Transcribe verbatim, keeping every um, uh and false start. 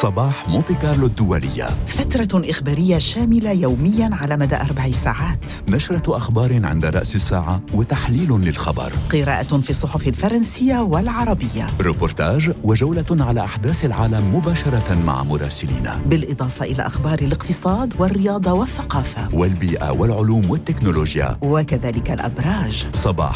صباح مونتي كارلو الدولية، فترة إخبارية شاملة يومياً على مدى أربع ساعات، نشرة أخبار عند رأس الساعة وتحليل للخبر، قراءة في الصحف الفرنسية والعربية، روبورتاج وجولة على أحداث العالم مباشرة مع مراسلينا، بالإضافة إلى أخبار الاقتصاد والرياضة والثقافة والبيئة والعلوم والتكنولوجيا، وكذلك الأبراج. صباح